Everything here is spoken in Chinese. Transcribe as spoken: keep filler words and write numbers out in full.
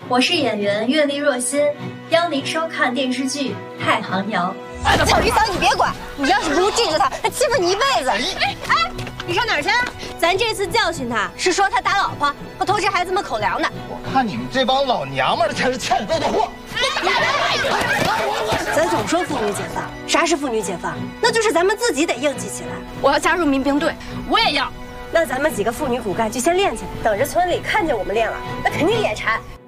我是演员阅历若欣，邀您收看电视剧《太行遥》。 小鱼嫂，你别管，你要是不记住他，他欺负你一辈子。哎哎，你上哪儿去？咱这次教训他，是说他打老婆和偷吃孩子们口粮的。 我看你们这帮老娘们儿才是欠揍的货。 咱总说妇女解放，啥是妇女解放？那就是咱们自己得硬气起来。 我要加入民兵队，我也要。 那咱们几个妇女骨干就先练起来，等着村里看见我们练了，那肯定眼馋。